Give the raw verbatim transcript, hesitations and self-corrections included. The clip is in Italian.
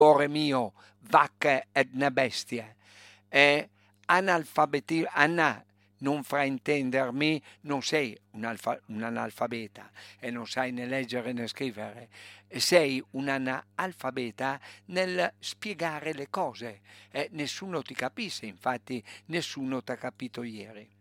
cuore mio, vacche ed ne bestie. E analfabeti, Anna, non fraintendermi, non sei un, alfa- un analfabeta e non sai né leggere né scrivere, sei un analfabeta nel spiegare le cose e nessuno ti capisce, infatti nessuno ti ha capito ieri.